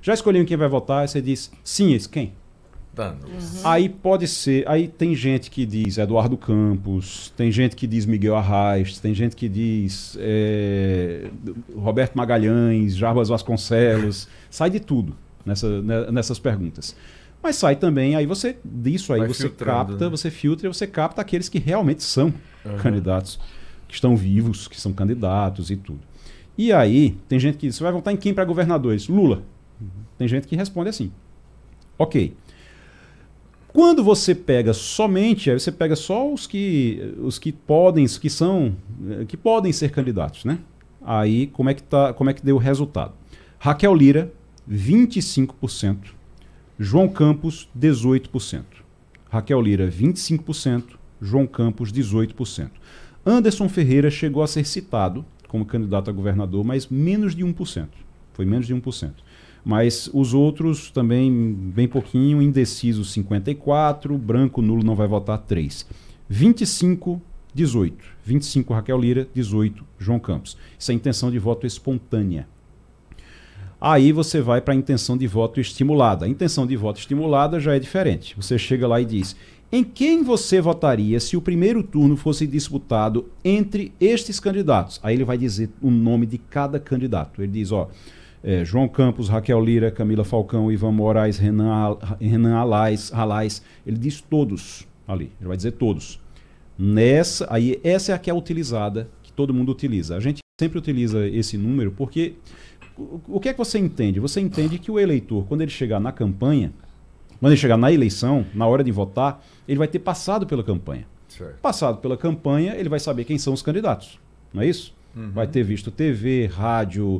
Já escolheu quem vai votar? Aí você diz, sim, esse quem? Aí pode ser, aí tem gente que diz Eduardo Campos, tem gente que diz Miguel Arraes, tem gente que diz Roberto Magalhães, Jarbas Vasconcelos, sai de tudo nessas perguntas. Mas sai também, aí você, disso aí você capta, né? Você filtra e você capta aqueles que realmente são candidatos, que estão vivos, que são candidatos e tudo. E aí, tem gente que diz, você vai votar em quem para governadores? Lula. Tem gente que responde assim. Ok. Quando você pega somente, aí você pega só os que podem ser candidatos, né? Aí, como é que deu o resultado? Raquel Lira, 25%. João Campos, 18%. Raquel Lira, 25%. João Campos, 18%. Anderson Ferreira chegou a ser citado como candidato a governador, mas menos de 1%. Foi menos de 1%. Mas os outros também bem pouquinho, indeciso 54%, branco, nulo, não vai votar 3%. 25%, 18%. 25% Raquel Lira, 18% João Campos. Isso é intenção de voto espontânea. Aí você vai para a intenção de voto estimulada. A intenção de voto estimulada já é diferente. Você chega lá e diz, em quem você votaria se o primeiro turno fosse disputado entre estes candidatos? Aí ele vai dizer o nome de cada candidato. Ele diz, João Campos, Raquel Lira, Camila Falcão, Ivan Moraes, Renan Halais. Ele diz todos ali. Ele vai dizer todos. Essa é a que é utilizada, que todo mundo utiliza. A gente sempre utiliza esse número porque... O que é que você entende? Você entende que o eleitor, quando ele chegar na campanha, quando ele chegar na eleição, na hora de votar, ele vai ter passado pela campanha. Certo. Passado pela campanha, ele vai saber quem são os candidatos. Não é isso? Vai ter visto TV, rádio,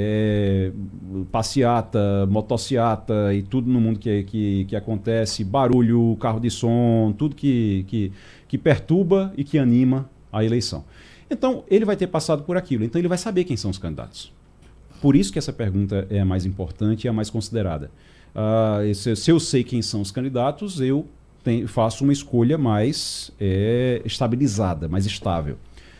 passeata, motociata e tudo no mundo que acontece, barulho, carro de som, tudo que perturba e que anima a eleição. Então, ele vai ter passado por aquilo. Então, ele vai saber quem são os candidatos. Por isso que essa pergunta é a mais importante e a mais considerada. Se eu sei quem são os candidatos, eu faço uma escolha mais estabilizada, mais estável.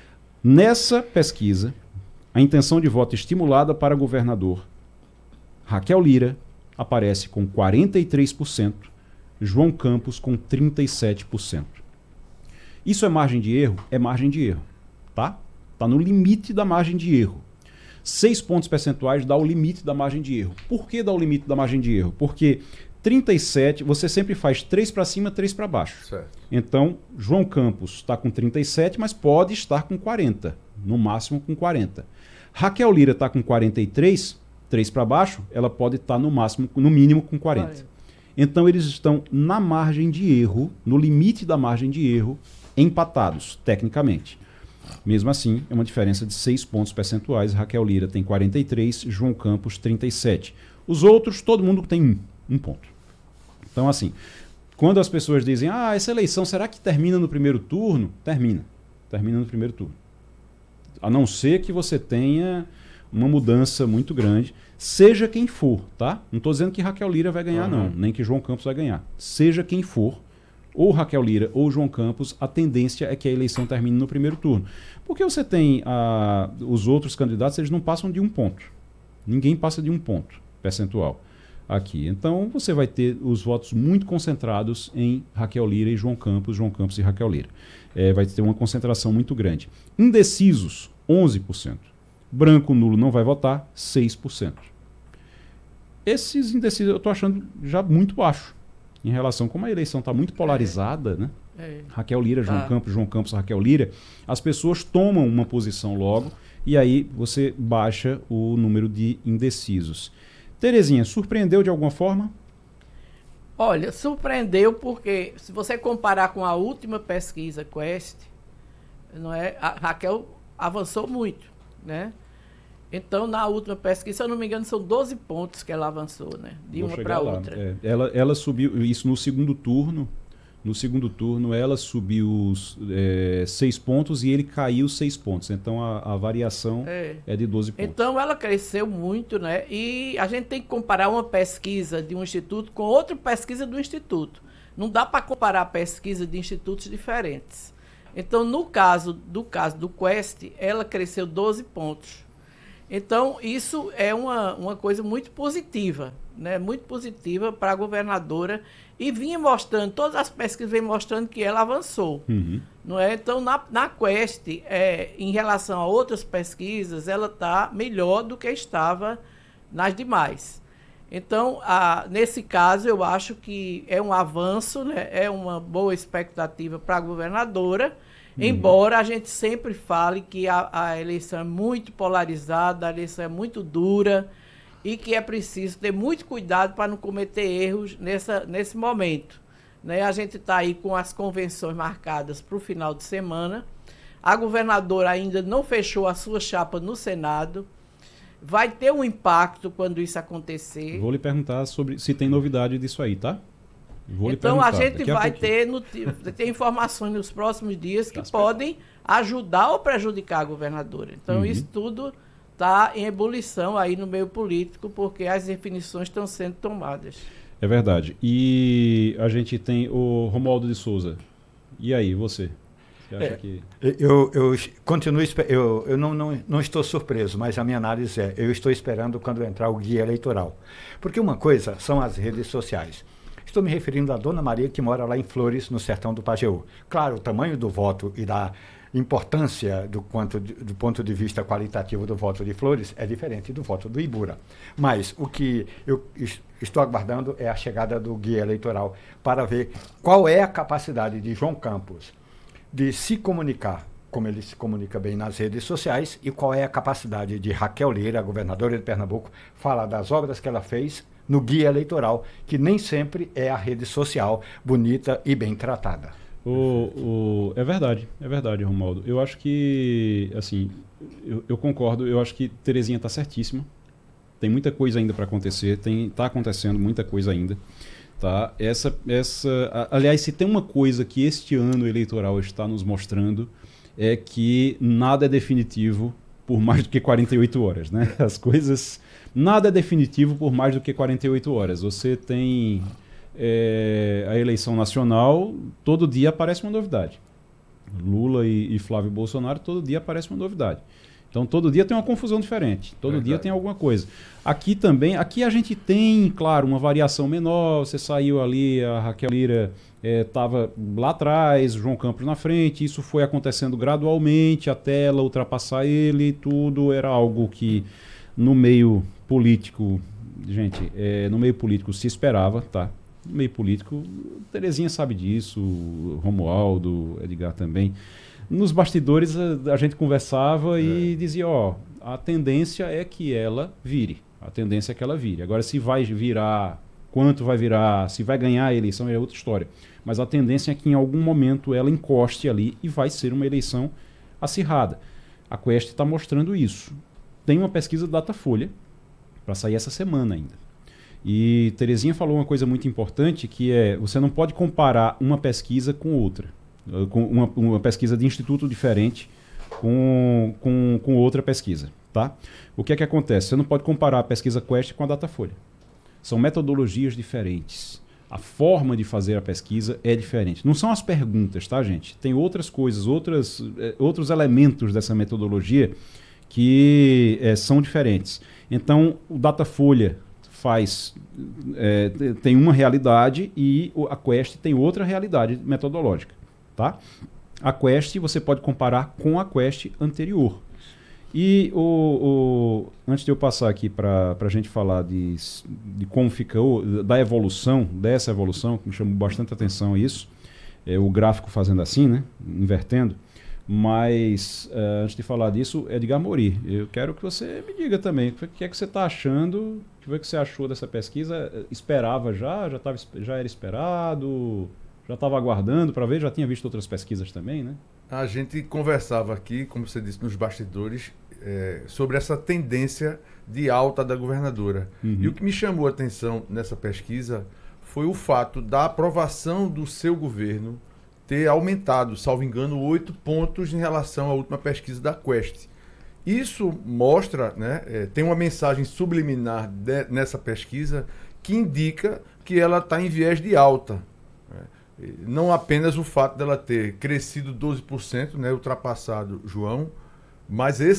Nessa pesquisa, a intenção de voto estimulada para governador, Raquel Lira aparece com 43%, João Campos com 37%. Isso é margem de erro? É margem de erro, tá? Está no limite da margem de erro. 6 pontos percentuais dá o limite da margem de erro. Por que dá o limite da margem de erro? Porque 37, você sempre faz 3 para cima, 3 para baixo. Certo. Então, João Campos está com 37, mas pode estar com 40, no máximo com 40. Raquel Lira está com 43, 3 para baixo, ela pode estar no mínimo com 40. Então, eles estão na margem de erro, no limite da margem de erro, empatados, tecnicamente. Mesmo assim, é uma diferença de 6 pontos percentuais. Raquel Lira tem 43, João Campos 37. Os outros, todo mundo tem um ponto. Então, assim, quando as pessoas dizem, essa eleição, será que termina no primeiro turno? Termina no primeiro turno. A não ser que você tenha uma mudança muito grande, seja quem for, tá? Não estou dizendo que Raquel Lira vai ganhar, não, nem que João Campos vai ganhar. Seja quem for, ou Raquel Lira ou João Campos, a tendência é que a eleição termine no primeiro turno. Porque você tem os outros candidatos, eles não passam de 1 ponto. Ninguém passa de 1 ponto percentual aqui. Então você vai ter os votos muito concentrados em Raquel Lira e João Campos e Raquel Lira. Vai ter uma concentração muito grande. Indecisos, 11%. Branco, nulo, não vai votar, 6%. Esses indecisos eu estou achando já muito baixo. Em relação, como a eleição está muito polarizada, né? Raquel Lira, João Campos, Raquel Lira, as pessoas tomam uma posição logo e aí você baixa o número de indecisos. Terezinha, surpreendeu de alguma forma? Olha, surpreendeu porque se você comparar com a última pesquisa Quest, não é, a Raquel avançou muito, né? Então, na última pesquisa, se eu não me engano, são 12 pontos que ela avançou, né? De uma para outra. Ela subiu, isso no segundo turno. No segundo turno, ela subiu 6 pontos e ele caiu 6 pontos. Então, a variação é de 12 pontos. Então, ela cresceu muito, né? E a gente tem que comparar uma pesquisa de um instituto com outra pesquisa do instituto. Não dá para comparar pesquisa de institutos diferentes. Então, no caso do Quest, ela cresceu 12 pontos. Então, isso é uma coisa muito positiva, né? Muito positiva para a governadora, e vinha mostrando, todas as pesquisas vêm mostrando que ela avançou. Não é? Então, na Quest, em relação a outras pesquisas, ela está melhor do que estava nas demais. Então, nesse caso, eu acho que é um avanço, né? É uma boa expectativa para a governadora, embora a gente sempre fale que a eleição é muito polarizada, a eleição é muito dura e que é preciso ter muito cuidado para não cometer erros nesse momento. Né? A gente está aí com as convenções marcadas para o final de semana. A governadora ainda não fechou a sua chapa no Senado. Vai ter um impacto quando isso acontecer. Vou lhe perguntar sobre se tem novidade disso aí, tá? Então a gente vai ter informações nos próximos dias que podem ajudar ou prejudicar a governadora. Então isso tudo está em ebulição aí no meio político, porque as definições estão sendo tomadas. É verdade. E a gente tem o Romualdo de Souza. E aí, você? Você acha que... Eu continuo, eu não estou surpreso, mas a minha análise eu estou esperando quando entrar o guia eleitoral. Porque uma coisa são as redes sociais. Estou me referindo à Dona Maria, que mora lá em Flores, no sertão do Pajeú. Claro, o tamanho do voto e da importância do ponto de vista qualitativo do voto de Flores é diferente do voto do Ibura. Mas o que eu estou aguardando é a chegada do guia eleitoral para ver qual é a capacidade de João Campos de se comunicar, como ele se comunica bem nas redes sociais, e qual é a capacidade de Raquel Lira, a governadora de Pernambuco, falar das obras que ela fez no guia eleitoral, que nem sempre é a rede social bonita e bem tratada. É verdade, Romualdo. Eu acho que, assim, eu concordo, eu acho que Terezinha está certíssima. Tem muita coisa ainda para acontecer, está acontecendo muita coisa ainda. Tá? Aliás, se tem uma coisa que este ano eleitoral está nos mostrando, é que nada é definitivo por mais do que 48 horas. Né? As coisas... Nada é definitivo por mais do que 48 horas. Você tem... a eleição nacional, todo dia aparece uma novidade. Lula e Flávio Bolsonaro, todo dia aparece uma novidade. Então, todo dia tem uma confusão diferente. Todo dia tem alguma coisa. Aqui também, aqui a gente tem, claro, uma variação menor. Você saiu ali, a Raquel Lira estava lá atrás, João Campos na frente. Isso foi acontecendo gradualmente até ela ultrapassar ele. Tudo era algo que no meio político, gente, no meio político se esperava, tá? No meio político, Terezinha sabe disso, Romualdo, Edgar também. Nos bastidores a gente conversava e dizia, a tendência é que ela vire. A tendência é que ela vire. Agora, se vai virar, quanto vai virar, se vai ganhar a eleição é outra história. Mas a tendência é que em algum momento ela encoste ali e vai ser uma eleição acirrada. A Quest está mostrando isso. Tem uma pesquisa do Datafolha para sair essa semana ainda. E Terezinha falou uma coisa muito importante, que é, você não pode comparar uma pesquisa com outra. Com uma pesquisa de instituto diferente com outra pesquisa. Tá? O que é que acontece? Você não pode comparar a pesquisa Quest com a Datafolha. São metodologias diferentes. A forma de fazer a pesquisa é diferente. Não são as perguntas, tá, gente? Tem outras coisas, outros elementos dessa metodologia que são diferentes. Então, o Datafolha tem uma realidade e a Quest tem outra realidade metodológica. Tá? A Quest você pode comparar com a Quest anterior. E antes de eu passar aqui para a gente falar de como ficou, dessa evolução, que me chamou bastante atenção isso, o gráfico fazendo assim, né? Invertendo. Mas, antes de falar disso, Edgar Mori, eu quero que você me diga também, o que é que você está achando, o que você achou dessa pesquisa? Esperava já era esperado? Já estava aguardando para ver, já tinha visto outras pesquisas também, né? A gente conversava aqui, como você disse, nos bastidores, sobre essa tendência de alta da governadora. E o que me chamou a atenção nessa pesquisa foi o fato da aprovação do seu governo ter aumentado, salvo engano, 8 pontos em relação à última pesquisa da Quest. Isso mostra, né, tem uma mensagem subliminar nessa pesquisa que indica que ela está em viés de alta. Não apenas o fato dela ter crescido 12%, né, ultrapassado João, mas esse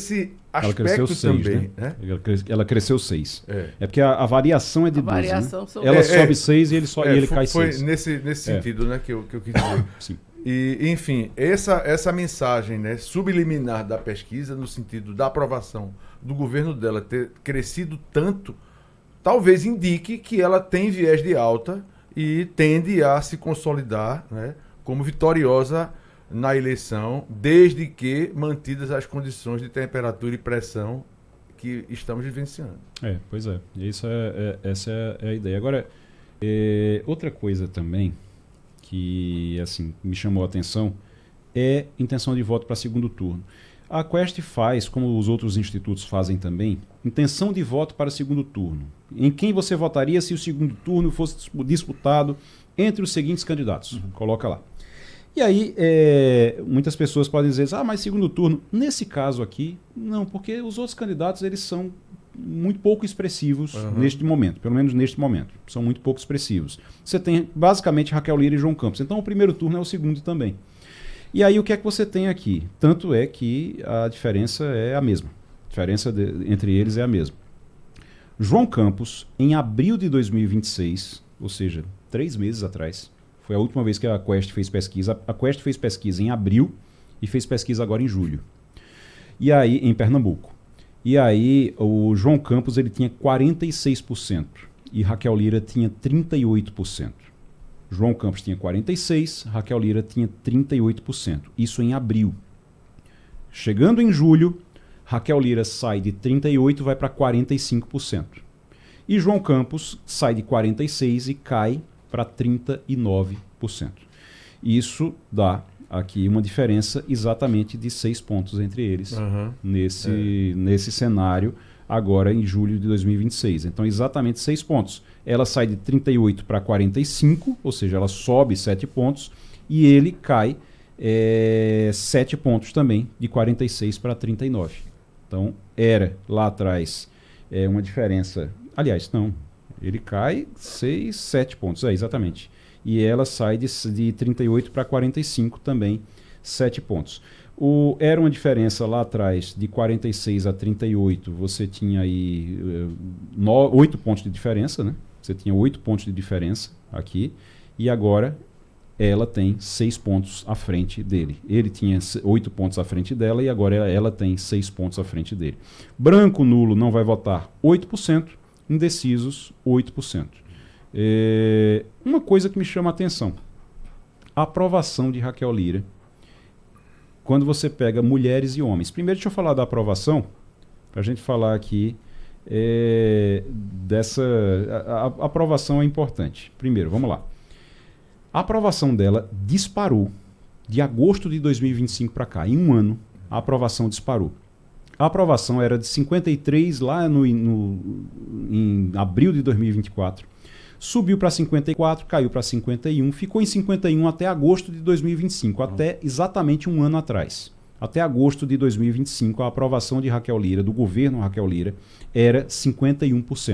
Ela cresceu aspecto 6, também, né? né? Ela cresceu 6. É. É porque a variação é de A 12, variação né? são- Ela É, sobe 6 e ele, e ele cai Foi 6. nesse sentido, né, que eu quis dizer. Sim. E, enfim, essa mensagem, né, subliminar da pesquisa, no sentido da aprovação do governo dela ter crescido tanto, talvez indique que ela tem viés de alta e tende a se consolidar, né, como vitoriosa na eleição, desde que mantidas as condições de temperatura e pressão que estamos vivenciando. Pois é. Essa é a ideia. Agora, outra coisa também que assim me chamou a atenção é intenção de voto para segundo turno. A Quest faz, como os outros institutos fazem também, intenção de voto para segundo turno. Em quem você votaria se o segundo turno fosse disputado entre os seguintes candidatos? Coloca lá. E aí, muitas pessoas podem dizer, mas segundo turno, nesse caso aqui, não, porque os outros candidatos eles são muito pouco expressivos neste momento, pelo menos neste momento, são muito pouco expressivos. Você tem basicamente Raquel Lira e João Campos, então o primeiro turno é o segundo também. E aí o que é que você tem aqui? Tanto é que a diferença é a mesma, a diferença entre eles é a mesma. João Campos, em abril de 2026, ou seja, 3 meses atrás, foi a última vez que a Quest fez pesquisa. A Quest fez pesquisa em abril e fez pesquisa agora em julho. E aí, em Pernambuco. E aí, o João Campos ele tinha 46% e Raquel Lira tinha 38%. João Campos tinha 46%, Raquel Lira tinha 38%. Isso em abril. Chegando em julho, Raquel Lira sai de 38% e vai para 45%. E João Campos sai de 46% e cai para 39%. Isso dá aqui uma diferença exatamente de 6 pontos entre eles nesse cenário agora em julho de 2026. Então, exatamente 6 pontos. Ela sai de 38 para 45, ou seja, ela sobe 7 pontos e ele cai 7 pontos também, de 46 para 39. Então, era lá atrás uma diferença... Aliás, não... Ele cai 6, 7 pontos, exatamente. E ela sai de 38 para 45 também, 7 pontos. Era uma diferença lá atrás de 46 a 38, você tinha aí 8 pontos de diferença, né? Você tinha 8 pontos de diferença aqui, e agora ela tem 6 pontos à frente dele. Ele tinha 8 pontos à frente dela e agora ela tem 6 pontos à frente dele. Branco nulo não vai votar 8%. Indecisos, 8%. Uma coisa que me chama a atenção, a aprovação de Raquel Lira, quando você pega mulheres e homens. Primeiro, deixa eu falar da aprovação, para a gente falar aqui dessa... A aprovação é importante. Primeiro, vamos lá. A aprovação dela disparou de agosto de 2025 para cá. Em um ano, a aprovação disparou. A aprovação era de 53 lá em abril de 2024, subiu para 54, caiu para 51, ficou em 51 até agosto de 2025, até exatamente um ano atrás. Até agosto de 2025, a aprovação de Raquel Lira, do governo Raquel Lira, era 51%.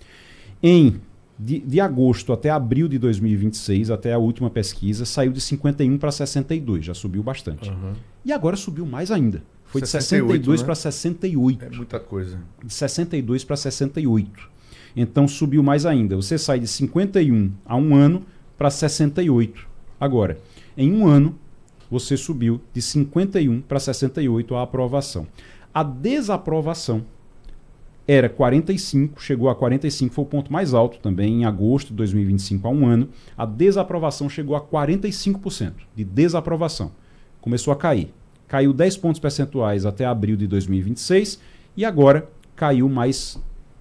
De agosto até abril de 2026, até a última pesquisa, saiu de 51 para 62, já subiu bastante. E agora subiu mais ainda. Foi de 62 para 68. É muita coisa. De 62 para 68. Então subiu mais ainda. Você sai de 51 há um ano para 68 agora. Em um ano, você subiu de 51 para 68 a aprovação. A desaprovação era 45, chegou a 45, foi o ponto mais alto também, em agosto de 2025, há um ano. A desaprovação chegou a 45% de desaprovação. Começou a cair. Caiu 10 pontos percentuais até abril de 2026 e agora caiu mais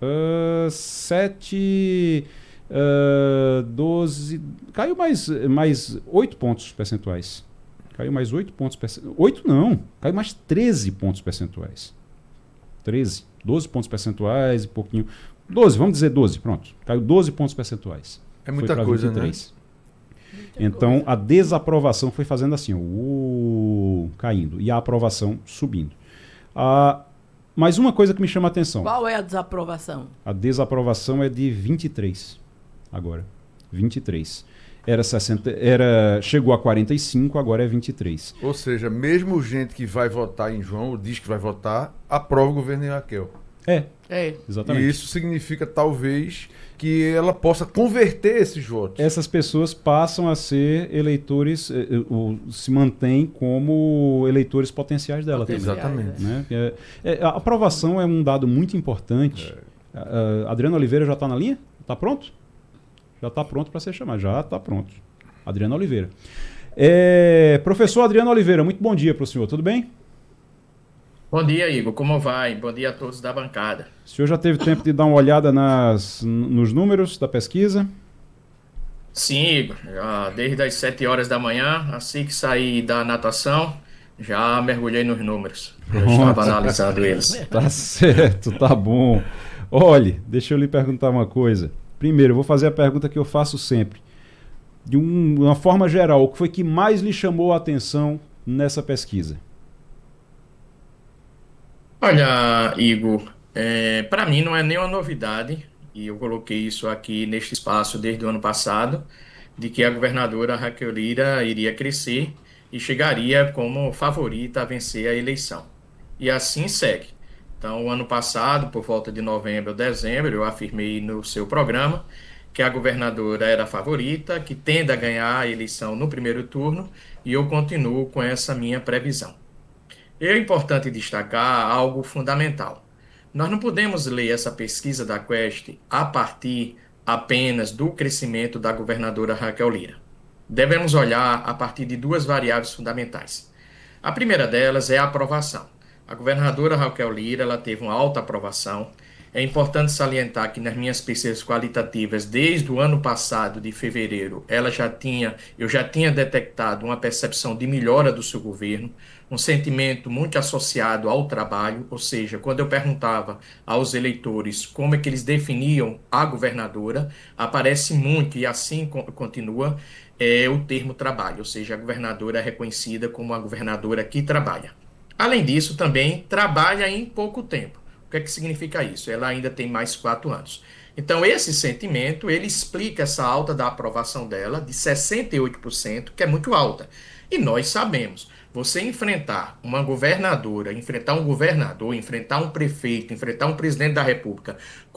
7, 12... Caiu mais 8 pontos percentuais. Caiu mais 8 pontos percentuais. 8 não, caiu mais 13 pontos percentuais. 13, 12 pontos percentuais e pouquinho. 12, vamos dizer 12, pronto. Caiu 12 pontos percentuais. É muita coisa, 23. Né? Então, a desaprovação foi fazendo assim, caindo, e a aprovação subindo. Mas uma coisa que me chama a atenção. Qual é a desaprovação? A desaprovação é de 23, agora. 23. chegou a 45, agora é 23. Ou seja, mesmo gente que vai votar em João, ou diz que vai votar, aprova o governo de Raquel. É, É. exatamente. E isso significa, talvez, que ela possa converter esses votos. Essas pessoas passam a ser eleitores, se mantêm como eleitores potenciais dela também. Exatamente. Né? A aprovação é um dado muito importante. Adriano Oliveira já está na linha? Está pronto? Já está pronto para ser chamado. Já está pronto. Adriano Oliveira. Professor Adriano Oliveira, muito bom dia para o senhor. Tudo bem? Bom dia, Igor. Como vai? Bom dia a todos da bancada. O senhor já teve tempo de dar uma olhada nos números da pesquisa? Sim, Igor. Já desde as 7 horas da manhã, assim que saí da natação, já mergulhei nos números. Eu estava analisando eles. Tá certo, tá bom. Olhe, deixa eu lhe perguntar uma coisa. Primeiro, eu vou fazer a pergunta que eu faço sempre. De uma forma geral, o que foi que mais lhe chamou a atenção nessa pesquisa? Olha, Igor, para mim não é nenhuma novidade, e eu coloquei isso aqui neste espaço desde o ano passado, de que a governadora Raquel Lira iria crescer e chegaria como favorita a vencer a eleição. E assim segue. Então, o ano passado, por volta de novembro ou dezembro, eu afirmei no seu programa que a governadora era a favorita, que tende a ganhar a eleição no primeiro turno, e eu continuo com essa minha previsão. É importante destacar algo fundamental. Nós não podemos ler essa pesquisa da Quest a partir apenas do crescimento da governadora Raquel Lira. Devemos olhar a partir de duas variáveis fundamentais. A primeira delas é a aprovação. A governadora Raquel Lira, ela teve uma alta aprovação. É importante salientar que nas minhas pesquisas qualitativas, desde o ano passado, de fevereiro, eu já tinha detectado uma percepção de melhora do seu governo, um sentimento muito associado ao trabalho, ou seja, quando eu perguntava aos eleitores como é que eles definiam a governadora, aparece muito, e assim continua, o termo trabalho, ou seja, a governadora é reconhecida como uma governadora que trabalha. Além disso, também trabalha em pouco tempo. O que é que significa isso? Ela ainda tem mais 4 anos. Então, esse sentimento, ele explica essa alta da aprovação dela, de 68%, que é muito alta. E nós sabemos, você enfrentar uma governadora, enfrentar um governador, enfrentar um prefeito, enfrentar um presidente da República com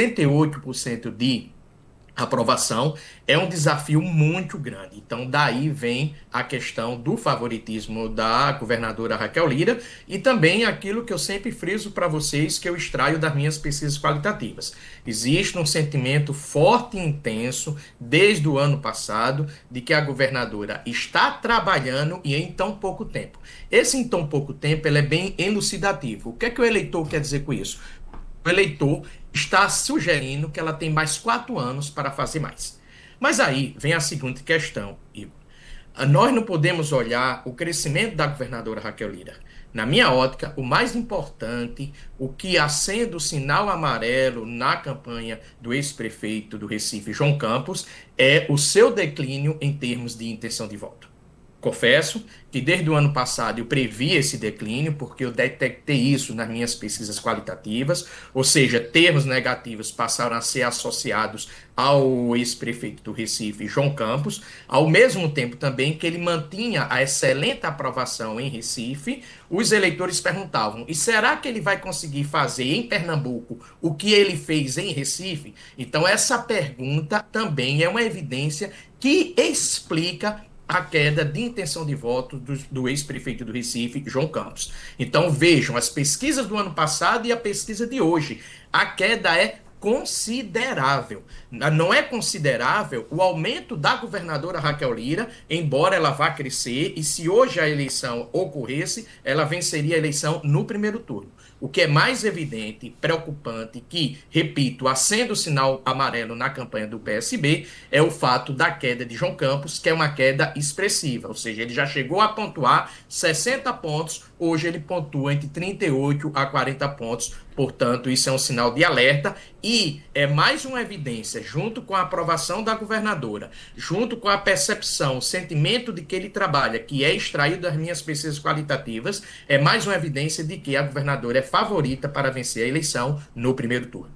68% de aprovação é um desafio muito grande. Então, daí vem a questão do favoritismo da governadora Raquel Lira e também aquilo que eu sempre friso para vocês, que eu extraio das minhas pesquisas qualitativas. Existe um sentimento forte e intenso, desde o ano passado, de que a governadora está trabalhando e em tão pouco tempo. Esse em tão pouco tempo, ele é bem elucidativo. O que é que o eleitor quer dizer com isso? O eleitor está sugerindo que ela tem mais 4 anos para fazer mais. Mas aí vem a seguinte questão, Igor. Nós não podemos olhar o crescimento da governadora Raquel Lira. Na minha ótica, o mais importante, o que acende o sinal amarelo na campanha do ex-prefeito do Recife, João Campos, é o seu declínio em termos de intenção de voto. Confesso que desde o ano passado eu previ esse declínio, porque eu detectei isso nas minhas pesquisas qualitativas, ou seja, termos negativos passaram a ser associados ao ex-prefeito do Recife, João Campos, ao mesmo tempo também que ele mantinha a excelente aprovação em Recife. Os eleitores perguntavam, e será que ele vai conseguir fazer em Pernambuco o que ele fez em Recife? Então essa pergunta também é uma evidência que explica a queda de intenção de voto do ex-prefeito do Recife, João Campos. Então vejam, as pesquisas do ano passado e a pesquisa de hoje, a queda é considerável. Não é considerável o aumento da governadora Raquel Lira, embora ela vá crescer, e se hoje a eleição ocorresse, ela venceria a eleição no primeiro turno. O que é mais evidente, preocupante, que, repito, acende o sinal amarelo na campanha do PSB, é o fato da queda de João Campos, que é uma queda expressiva, ou seja, ele já chegou a pontuar 60 pontos, hoje ele pontua entre 38 a 40 pontos, portanto, isso é um sinal de alerta e é mais uma evidência, junto com a aprovação da governadora, junto com a percepção, o sentimento de que ele trabalha, que é extraído das minhas pesquisas qualitativas, é mais uma evidência de que a governadora é favorita para vencer a eleição no primeiro turno.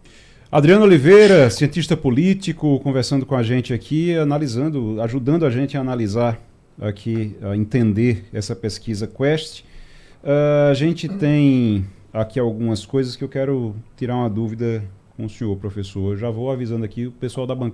Adriano Oliveira, cientista político, conversando com a gente aqui, analisando, ajudando a gente a analisar aqui, a entender essa pesquisa Quest. A gente tem aqui algumas coisas que eu quero tirar uma dúvida com o senhor, professor. Eu já vou avisando aqui, o pessoal da bancada